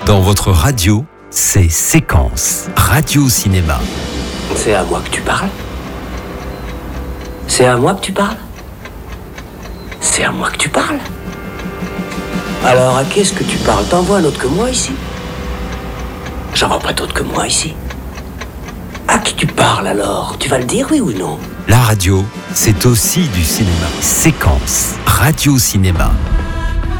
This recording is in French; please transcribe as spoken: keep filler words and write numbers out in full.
Dans votre radio, c'est Séquence, Radio Cinéma. C'est à moi que tu parles ? C'est à moi que tu parles ? C'est à moi que tu parles ? Alors, à qui est-ce que tu parles ? T'en vois un autre que moi ici ? J'en vois pas d'autre que moi ici. À qui tu parles alors ? Tu vas le dire, oui ou non ? La radio, c'est aussi du cinéma. Séquence, Radio Cinéma.